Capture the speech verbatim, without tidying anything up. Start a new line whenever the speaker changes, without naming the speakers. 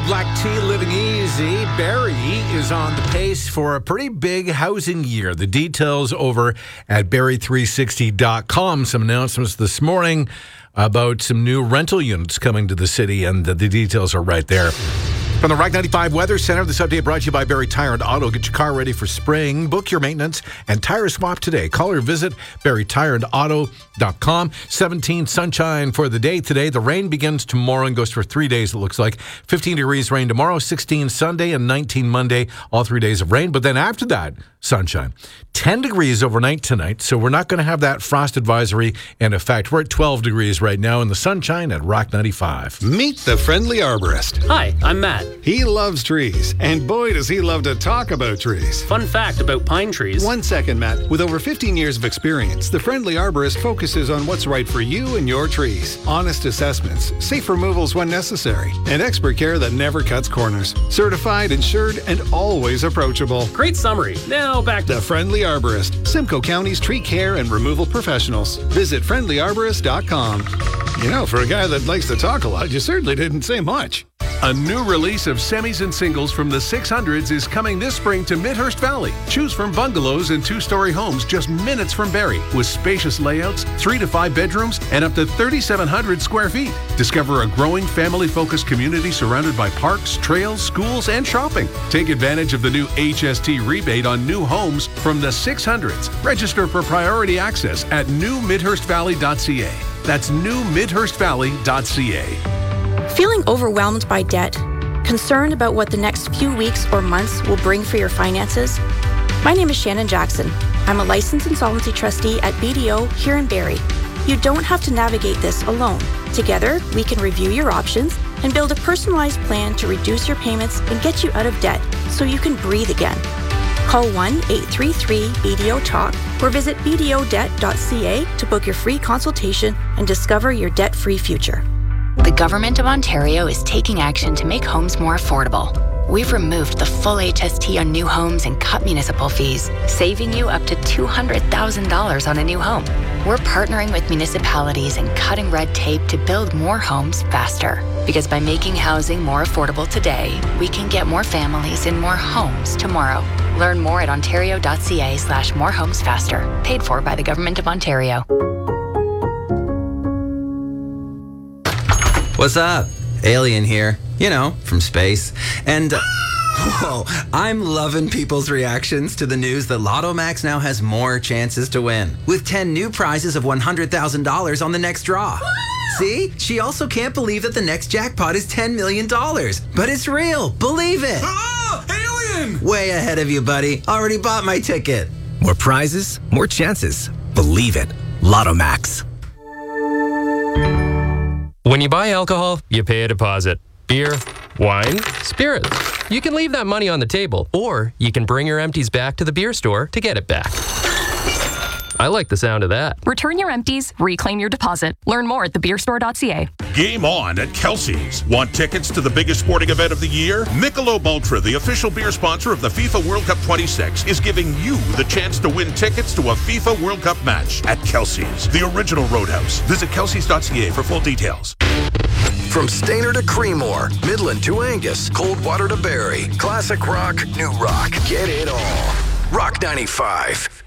Black Tea, Living Easy. Barrie is on the pace for a pretty big housing year. The details over at barrie three sixty dot com. Some announcements this morning about some new rental units coming to the city, and the, the details are right there. From the Rock ninety-five Weather Center, this update brought to you by Barrie Tire and Auto. Get your car ready for spring. Book your maintenance and tire swap today. Call or visit barrie tire and auto dot com. seventeen sunshine for the day today. The rain begins tomorrow and goes for three days, it looks like. fifteen degrees rain tomorrow, sixteen Sunday, and nineteen Monday. All three days of rain. But then after that, sunshine. ten degrees overnight tonight, so we're not going to have that frost advisory in effect. We're at twelve degrees right now in the sunshine at Rock ninety-five.
Meet the friendly arborist.
Hi, I'm Matt.
He loves trees, and boy does he love to talk about trees.
Fun fact about pine trees.
One second, Matt. With over fifteen years of experience, the friendly arborist focuses on what's right for you and your trees. Honest assessments, safe removals when necessary, and expert care that never cuts corners. Certified, insured, and always approachable.
Great summary. Now back to
The Friendly Arborist, Simcoe County's tree care and removal professionals. Visit friendly arborist dot com. You know, for a guy that likes to talk a lot, you certainly didn't say much.
A new release of semis and singles from the six hundreds is coming this spring to Midhurst Valley. Choose from bungalows and two-story homes just minutes from Barrie, with spacious layouts, three to five bedrooms, and up to thirty-seven hundred square feet. Discover a growing family-focused community surrounded by parks, trails, schools, and shopping. Take advantage of the new H S T rebate on new homes from the six hundreds. Register for priority access at new midhurst valley dot c a. That's new midhurst valley dot c a.
Feeling overwhelmed by debt? Concerned about what the next few weeks or months will bring for your finances? My name is Shannon Jackson. I'm a licensed insolvency trustee at B D O here in Barrie. You don't have to navigate this alone. Together, we can review your options and build a personalized plan to reduce your payments and get you out of debt so you can breathe again. Call one eight three three B D O talk or visit b d o debt dot c a to book your free consultation and discover your debt-free future.
The Government of Ontario is taking action to make homes more affordable. We've removed the full H S T on new homes and cut municipal fees, saving you up to two hundred thousand dollars on a new home. We're partnering with municipalities and cutting red tape to build more homes faster. Because by making housing more affordable today, we can get more families in more homes tomorrow. Learn more at ontario dot c a slash more homes faster. Paid for by the Government of Ontario.
What's up? Alien here. You know, from space. And, uh, whoa, I'm loving people's reactions to the news that Lotto Max now has more chances to win, with ten new prizes of one hundred thousand dollars on the next draw. See? She also can't believe that the next jackpot is ten million dollars. But it's real. Believe it.
Oh, alien!
Way ahead of you, buddy. Already bought my ticket.
More prizes, more chances. Believe it. Lotto Max.
When you buy alcohol, you pay a deposit. Beer, wine, spirits. You can leave that money on the table, or you can bring your empties back to the beer store to get it back. I like the sound of that.
Return your empties, reclaim your deposit. Learn more at the beer store dot c a.
Game on at Kelsey's. Want tickets to the biggest sporting event of the year? Michelob Ultra, the official beer sponsor of the FIFA World Cup twenty-six, is giving you the chance to win tickets to a FIFA World Cup match at Kelsey's, the original Roadhouse. Visit kelseys dot c a for full details.
From Stayner to Creemore, Midland to Angus, Coldwater to Barrie, classic rock, new rock. Get it all. Rock ninety-five.